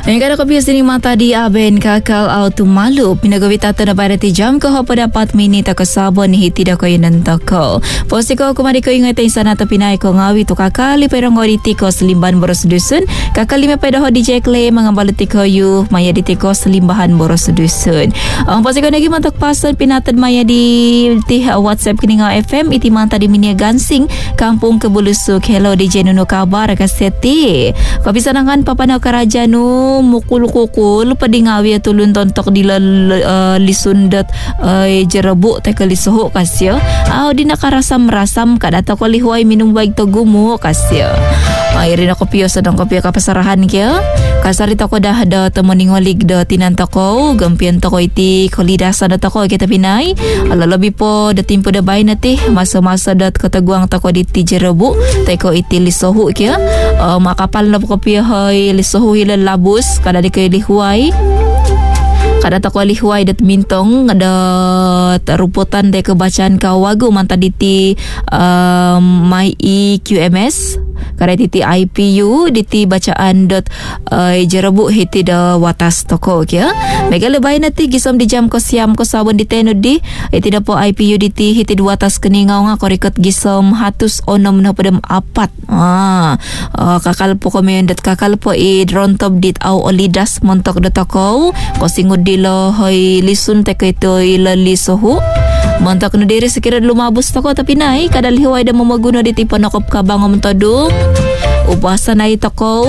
Yang ko bias ni mata di aben kakal auto malu pinagawit ato na para ti jam ko pada 4 minit ako sabon hiti da ko inantako. Posti ko kumari ko ingat sana to pinay ko ngawi to kakali pero ngoriti ko selimban boros dusun. Kakali me pada ho DJ Clay mangambaluti ko yu maya di ko selimbahan boros dusun. Ang posti ko nagi mantok pason pinatad maya di WhatsApp kini nga FM iti manta di Minia Gansing Kampung Kebulusuk. Hello DJ Nuno kabar kaseti. Ko bisa nangan papanaw karaja no mukul-kukul padingawi at tulun tontok dila lisundat jerabu teka lisuho kasya. Di nakarasam-rasam kadata ko lihuay minum baik to gumo kasya. Irin ako piyo sa dong kopiyo kapasarahan kya. Kasarita ko dah temoningolig da tinanta ko. Gampian to ko iti kolidasa na to ko kita pinay. Alalabi po da timpo da bay nati. Masa-masa dat kataguang to ko diti jerabu. Teko iti lisuho kya. Makapal na po kopiyo hoy lisuho hilal labus. Kada di kayo lihuay kada tako lihuay dat mintong dat ruputan de kebacaan kawagu manta diti my EQMS kada diti IPU diti bacaan dot jerabu hiti da watas toko kya mega lebay nati gisom di jam ko siam ko sabon di tenod di iti da po IPU diti hiti da watas keningaw nga korikot gisom hatus onom na padam apat kakal po kami dat kakal po dron top dit au olidas montok da toko ko singud dilo hoy lisun teko ito ilalisohu montok na diri sekirad lumabos toko tapi nai kada lihuay da mamaguno diti panakop kabangom todong ubasa na ito ko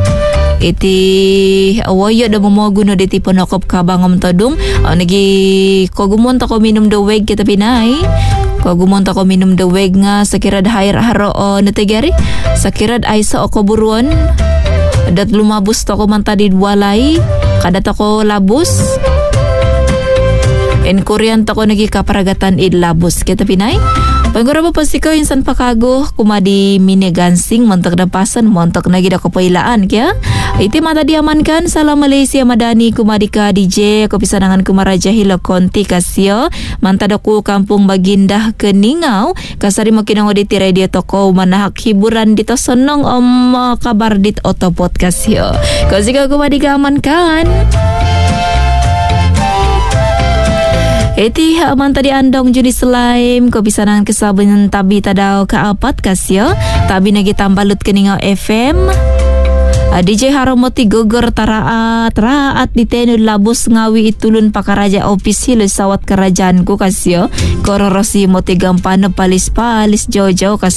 iti awayo da mamaguno diti panakop kabangom todong nagi kogumonta ko minum daweg kita pinay kogumonta ko minum daweg nga sakirad hair haro natigari sakirad ay sa okoburuan dat lumabos to ko manta di walay kada to ko labos en Korean to ko nagi kaparagatan labos kita pinay panggura pa pasiko insan pakago kumadi Minia Gansing montok na pasan montok nagi da ko pailaan kya iti mata diamankan salam Malaysia madani kumadi ka DJ ko pisanangan kumaraja hilo konti kasyo manta da ko kampung Bagindah Keningaw kasari mo kinango diti radio toko manahak hiburan dito sonong kabar dit auto podcast yo kasi ka kumadi ka amankan iti manta di andong juni selaim ko bisa nang kesabanan tabi tadaw kaapat kasyo tabi nagi tambalut Keningaw FM DJ Haromoti gogor taraat di tenud labos ngawi itulun pakaraja ofisi sawat kerajaan ko kasyo kororosi moti gampano palis jojo